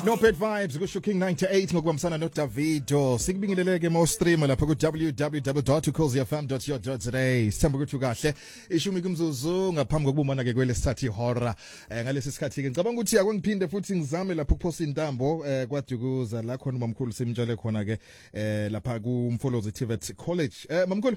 No Bad Vibes kusho King 98 ngokubambisana no Davido. Sikubingeleleke mo stream lapha ku www.ukhoziFM.co.za. Sithemba ukuthi ukahle. Ishumi kumzuzu ngaphambi kokubumana ke kwele sithathi ihora. Ngalesi sikhathi ke ngicabanga ukuthi akungiphinde futhi ngizame lapha ukuphosa intambo kwaDukuza la khona mamkhulu simtshele khona ke lapha ku Mfolozi TVET College. Mamkhulu.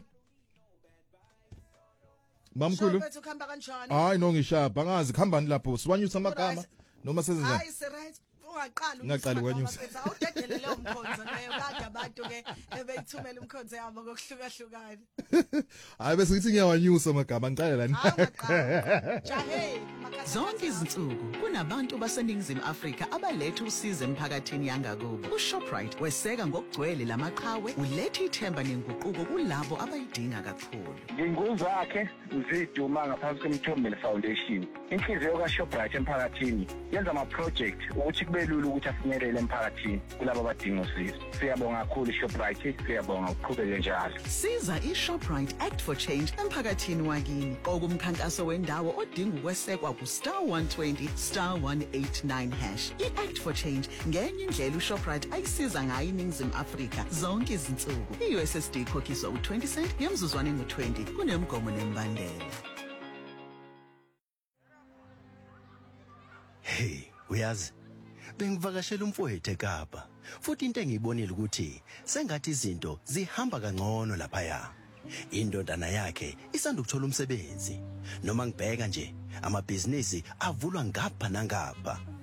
Mamkhulu. Hayi no ngishaba angazi khambani lapho siwanyusa amagama noma sezenza. Hayi right. Ngaqala ukwenyusa awudedele leyo mkhonzo leyo kade abantu ke ebeyithumela umkhonzo yabo ngokuhlukahlukana hayi bese ngithi ngiyawanyusa amagama ngiqale lani jahe zonke izinsuku kunabantu baseningizimu Afrika abaletha usizo emphakathini yangakubo uShoprite weseka ngokugcwele lamaqhawe uletha ithemba nenguquko kulabo abayidinga kakhulu nginguzakhe ngiziduma ngaphansi kwemthombeni foundation inhliziyo kaShoprite emphakathini yenza ama project ukuthi kube lula ukuthi afinyelele emphakathini kulabo abadinga usizo. Siyabonga kakhulu iShoprite, siyabonga ukuqhubeka njalo. Siza iShoprite Act for Change emphakathini wakini. Okumkhankaso wendawo odinga ukwesekwa ku *120*189#. iAct for Change ngenye indlela uShoprite ayisiza ngayo iningizimu Afrika zonke izinsuku. iUSSD ikhokhiswa u20 cent ngemizuzwana engu20 kunemgomo nembandela. Hey, uyazi bengivakashela umfowethu eKapa futhi into engiyibonile ukuthi sengathi izinto zihamba kangcono lapha ya indodana yakhe isanda ukuthola umsebenzi noma ngibheka nje amabhizinisi avulwa ngapha nangapha